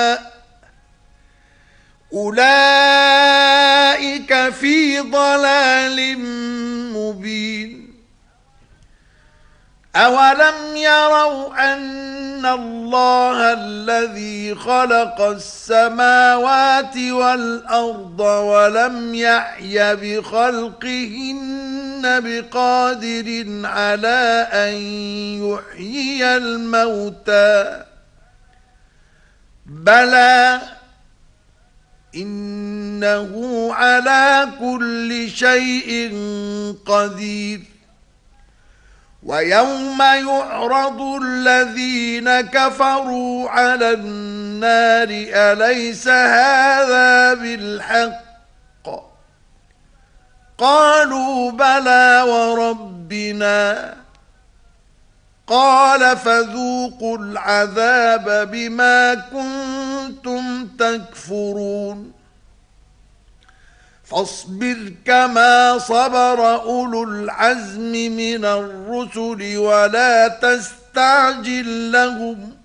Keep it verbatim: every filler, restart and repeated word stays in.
أولئك في ضلال مبين. أولم يروا أن الله الذي خلق السماوات والأرض ولم يعي بخلقهن بقادر على أن يحيي الموتى بلى إنه على كل شيء قدير. ويوم يعرض الذين كفروا على النار أليس هذا بالحق قالوا بلى وربنا قال فذوقوا العذاب بما كنتم تكفرون. فاصبر كما صبر أولو العزم من الرسل ولا تستعجل لهم